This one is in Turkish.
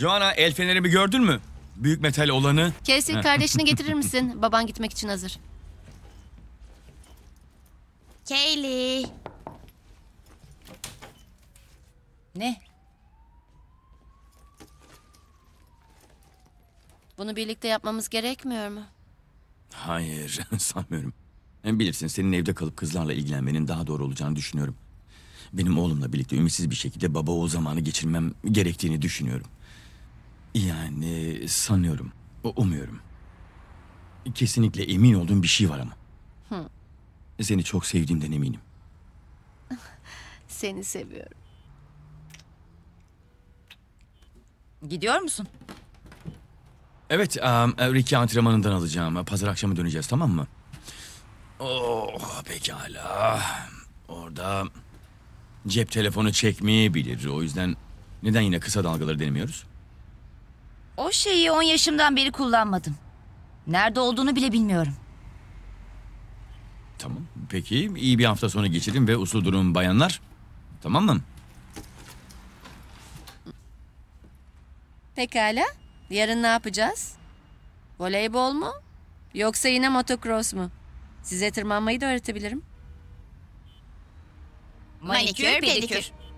Joanna, el fenerimi gördün mü? Büyük metal olanı. Casey, kardeşini getirir misin? Baban gitmek için hazır. Kaylee. Ne? Bunu birlikte yapmamız gerekmiyor mu? Hayır, sanmıyorum. Bilirsin, senin evde kalıp kızlarla ilgilenmenin daha doğru olacağını düşünüyorum. Benim oğlumla birlikte ümitsiz bir şekilde baba o zamanı geçirmem gerektiğini düşünüyorum. Yani sanıyorum, umuyorum. Kesinlikle emin olduğum bir şey var ama. Seni çok sevdiğimden eminim. Seni seviyorum. Gidiyor musun? Evet, Ricky antrenmanından alacağım. Pazar akşamı döneceğiz, tamam mı? Oh, pekala. Orada cep telefonu çekmeyebilir. O yüzden neden yine kısa dalgaları denemiyoruz? O şeyi 10 yaşımdan beri kullanmadım. Nerede olduğunu bile bilmiyorum. Tamam. Peki, iyi bir hafta sonu geçirin ve uslu durun bayanlar. Tamam mı? Pekala. Yarın ne yapacağız? Voleybol mu? Yoksa yine motocross mu? Size tırmanmayı da öğretebilirim. Manikür, pedikür.